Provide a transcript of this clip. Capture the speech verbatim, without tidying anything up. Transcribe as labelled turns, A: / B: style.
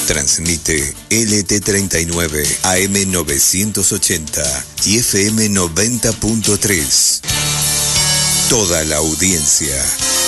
A: Transmite L T treinta y nueve A M novecientos ochenta y F M noventa punto tres. Toda la audiencia